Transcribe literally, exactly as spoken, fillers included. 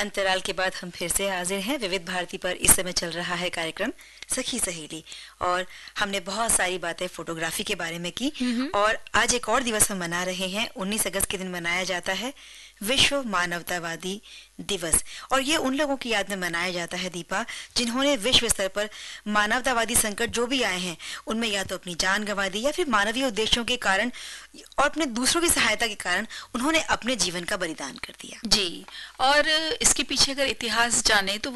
अंतराल के बाद हम फिर से हाजिर हैं। विविध भारती पर इस समय चल रहा है कार्यक्रम सखी सहेली और हमने बहुत सारी बातें फोटोग्राफी के बारे में की और आज एक और दिवस हम मना रहे हैं। उन्नीस अगस्त के दिन मनाया जाता है विश्व मानवतावादी दिवस और ये उन लोगों की याद में मनाया जाता है दीपा, जिन्होंने विश्व स्तर पर मानवतावादी संकट जो भी आए हैं उनमें या तो अपनी जान गंवा दी या फिर मानवीय उद्देश्यों के कारण और अपने दूसरों की सहायता के कारण उन्होंने अपने जीवन का बलिदान कर दिया। जी, और इसके पीछे अगर इतिहास जाने तो